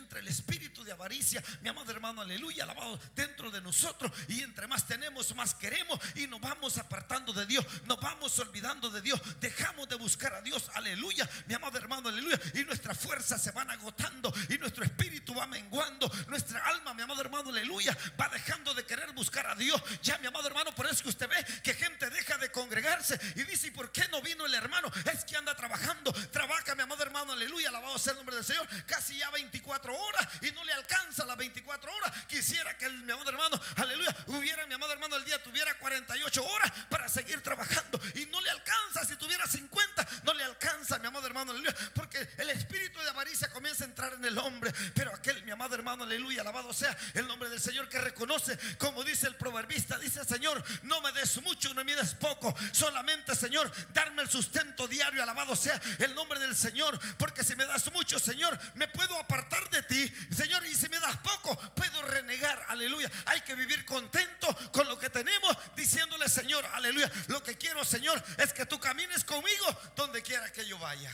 entre el espíritu de avaricia, mi amado hermano, aleluya, alabado, dentro de nosotros. Y entre más tenemos, más queremos, y nos vamos apartando de Dios, nos vamos olvidando de Dios, dejamos de buscar a Dios, aleluya, mi amado hermano, aleluya. Y nuestras fuerzas se van agotando, y nuestro espíritu va menguando, nuestra alma, mi amado hermano, aleluya, va dejando de querer buscar a Dios. Ya, mi amado hermano, por eso es que usted ve que gente deja de congregarse y dice: ¿y por qué no vino el hermano? Es que anda trabajando, trabaja, mi amado hermano, aleluya, alabado sea el nombre del Señor, casi ya 24 horas y no le alcanza las 24 horas. Quisiera que mi amado hermano, aleluya, hubiera, mi amado hermano, el día tuviera 48 horas para seguir trabajando, y no le alcanza. Si tuviera 50, no le alcanza, mi amado hermano, aleluya, porque el espíritu de avaricia comienza a entrar en el hombre. Pero aquel, mi amado hermano, aleluya, alabado sea el nombre del Señor, que reconoce, como dice el proverbista, dice: Señor, no me des mucho, no me des poco, solamente, Señor, darme el sustento diario. Alabado sea el nombre del Señor, porque si me das mucho, Señor, me puedo apartar de ti, Señor, y si me das poco, puedo renegar. Aleluya, hay que vivir contento con lo que tenemos, diciéndole: Señor, aleluya, lo que quiero, Señor, es que tú camines conmigo donde quiera que yo vaya.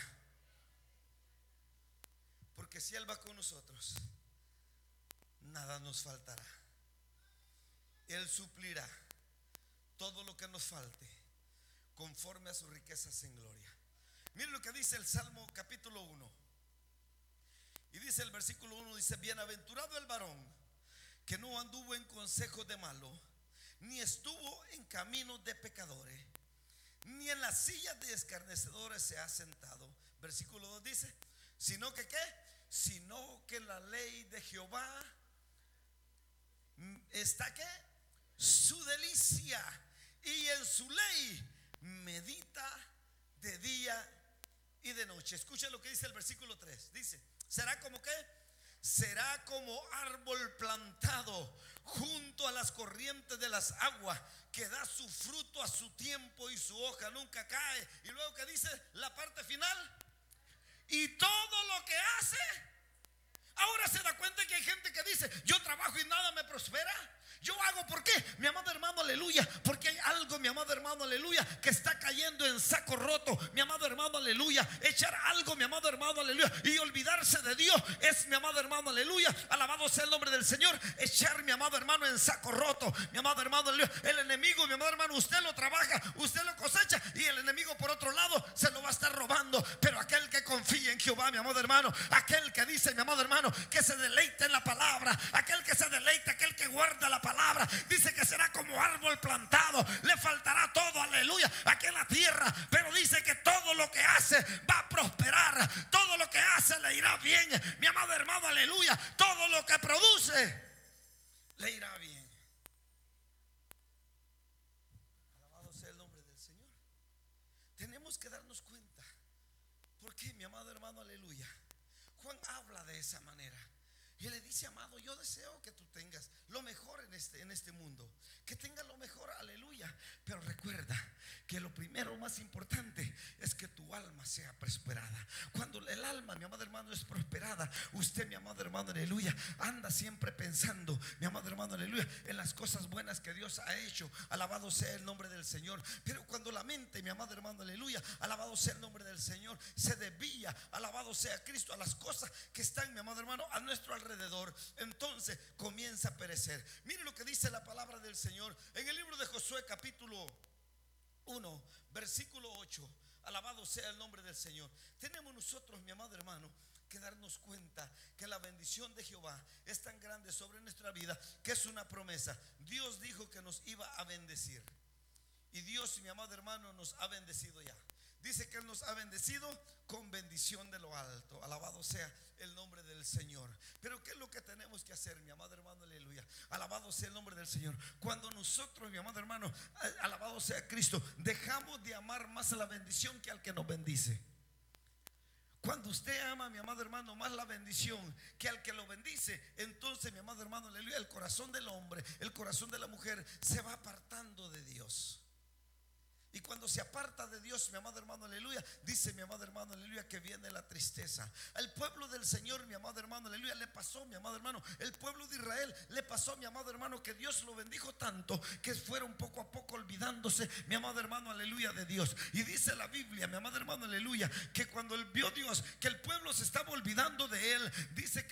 Porque si Él va con nosotros, nada nos faltará. Él suplirá todo lo que nos falte, conforme a sus riquezas en gloria. Miren lo que dice el Salmo capítulo 1. Y dice el versículo 1, dice: bienaventurado el varón que no anduvo en consejos de malo, ni estuvo en caminos de pecadores, ni en las sillas de escarnecedores se ha sentado. Versículo 2 dice: sino que ¿qué? Sino que la ley de Jehová está ¿qué? Su delicia, y en su ley medita de día y de noche. Escucha lo que dice el versículo 3. Dice: ¿será como qué? Será como árbol plantado junto a las corrientes de las aguas, que da su fruto a su tiempo y su hoja nunca cae. Y luego que dice la parte final: y todo lo que hace. Ahora se da cuenta que hay gente que dice: yo trabajo y nada me prospera. Yo hago, ¿por qué? Mi amado hermano, aleluya, porque hay algo, mi amado hermano, aleluya, que está cayendo en saco roto. Mi amado hermano, aleluya, echar algo, mi amado hermano, aleluya, y olvidarse de Dios es, mi amado hermano, aleluya, alabado sea el nombre del Señor, echar, mi amado hermano, en saco roto. Mi amado hermano, aleluya, el enemigo, mi amado hermano, usted lo trabaja, usted lo cosecha, y el enemigo por otro lado se lo va a estar robando. Pero aquel que confía en Jehová, mi amado hermano, aquel que dice, mi amado hermano, que se deleita en la palabra, aquel que se deleita, aquel que guarda la palabra, dice que será como árbol plantado. Le faltará todo, aleluya, aquí en la tierra, pero dice que todo lo que hace va a prosperar, todo lo que hace le irá bien. Mi amado hermano, aleluya, todo lo que produce le irá bien. Alabado sea el nombre del Señor. Tenemos que darnos cuenta. ¿Por qué, mi amado hermano, aleluya? Juan habla de esa manera y le dice: amado, yo deseo que tú tengas lo mejor en este mundo, que tengas lo mejor, aleluya. Pero recuerda que lo primero, más importante, es que tu alma sea prosperada. Cuando el alma, mi amado hermano, es prosperada, usted, mi amado hermano, aleluya, anda siempre pensando, mi amado hermano, aleluya, en las cosas buenas que Dios ha hecho. Alabado sea el nombre del Señor. Pero cuando la mente, mi amado hermano, aleluya, alabado sea el nombre del Señor, se desvía, alabado sea Cristo, a las cosas que están, mi amado hermano, a nuestro alrededor, entonces comienza a perecer. Mire lo que dice la palabra del Señor en el libro de Josué capítulo 1 versículo 8. Alabado sea el nombre del Señor. Tenemos nosotros, mi amado hermano, que darnos cuenta que la bendición de Jehová es tan grande sobre nuestra vida, que es una promesa. Dios dijo que nos iba a bendecir, y Dios, mi amado hermano, nos ha bendecido ya. Dice que Él nos ha bendecido con bendición de lo alto. Alabado sea el nombre del Señor. Pero ¿qué es lo que tenemos que hacer, mi amado hermano? Aleluya. Alabado sea el nombre del Señor. Cuando nosotros, mi amado hermano, alabado sea Cristo, dejamos de amar más a la bendición que al que nos bendice. Cuando usted ama, mi amado hermano, más la bendición que al que lo bendice, entonces, mi amado hermano, aleluya, el corazón del hombre, el corazón de la mujer se va apartando de Dios. Y cuando se aparta de Dios, mi amado hermano, aleluya, dice mi amado hermano, aleluya, que viene la tristeza. Al pueblo del Señor, mi amado hermano, aleluya, le pasó, mi amado hermano, el pueblo de Israel le pasó, mi amado hermano, que Dios lo bendijo tanto que fueron poco a poco olvidándose, mi amado hermano, aleluya, de Dios. Y dice la Biblia, mi amado hermano, aleluya, que cuando él vio Dios que el pueblo se estaba olvidando de él, dice que